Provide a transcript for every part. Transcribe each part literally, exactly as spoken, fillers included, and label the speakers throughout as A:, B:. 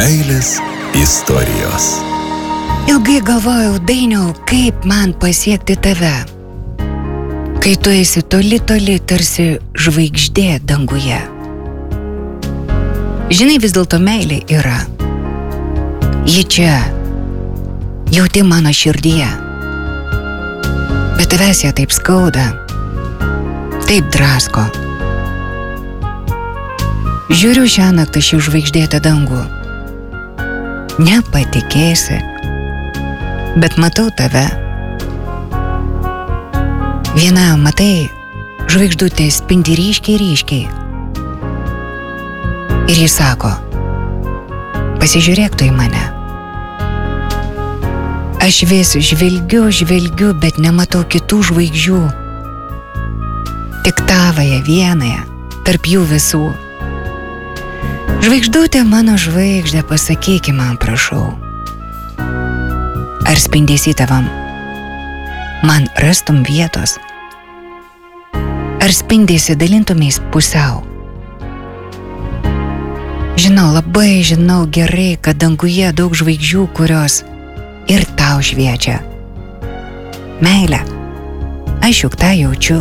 A: Meilės istorijos.
B: Ilgai galvojau, Dainiau, kaip man pasiekti tave, kai tu esi toli toli tarsi žvaigždė danguje. Žinai, vis dėlto meilė yra. Ji čia, jauti mano širdyje. Bet tavęs ją taip skauda, taip drasko. Žiūriu šią naktą šį žvaigždėtą dangų. Nepatikėsi, bet matau tave. Viena, matai, žvaigždutė spindi ryškiai ryškiai. Ir jis sako, pasižiūrėk tu į mane. Aš vis žvelgiu, žvelgiu, bet nematau kitų žvaigždžių. Tik tavąją vienąją, tarp jų visų. Žvaigždutė, mano žvaigždė, pasakyk man, prašau. Ar spindėsi tavam? Man rastum vietos? Ar spindėsi dalintumės pusiau? Žinau, labai žinau gerai, kad danguje daug žvaigždžių, kurios ir tau šviečia. Meilė, aš juk tą jaučiu.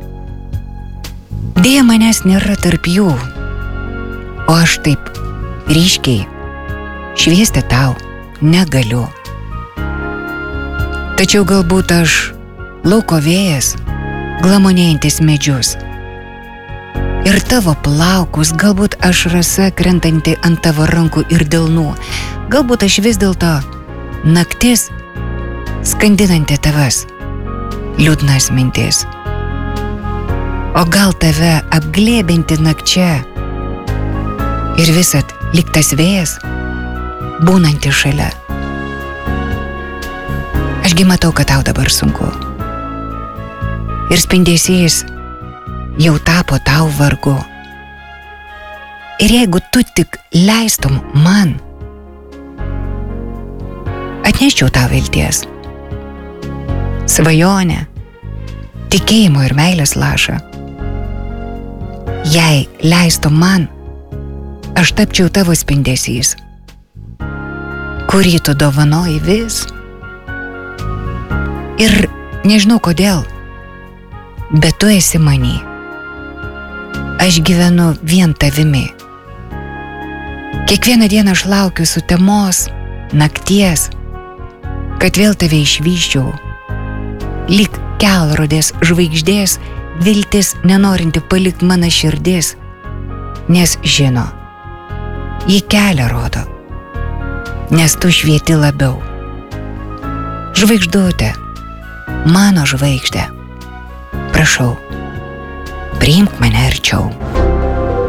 B: Deja, manęs nėra tarp jų, o aš taip ryškiai šviesti tau negaliu. Tačiau galbūt aš lauko vėjas, glamonėjantis medžius. Ir tavo plaukus, galbūt aš rasa krentanti ant tavo rankų ir delnų. Galbūt aš vis dėlto naktis skandinanti tavas liūdnas mintis. O gal tave apglėbinti nakčia ir visat lyg tas vėjas būnanti šalia. Ašgi matau, kad tau dabar sunku. Ir spindesys jau tapo tau vargu. Ir jeigu tu tik leistum man, atneščiau tau vilties, svajonę, tikėjimo ir meilės lašą. Jei leistum man, aš tapčiau tavo spindesys, kurį tu dovanoji vis. Ir nežinau kodėl, bet tu esi many. Aš gyvenu vien tavimi. Kiekvieną dieną aš laukiu sutemos, nakties, kad vėl tave išvyščiau. Lyg kelrodės žvaigždės, viltis nenorinti palikt mano širdis, nes žino, ji kelią rodo, nes tu švieti labiau. Žvaigždutė, mano žvaigždė, prašau, priimk mane arčiau.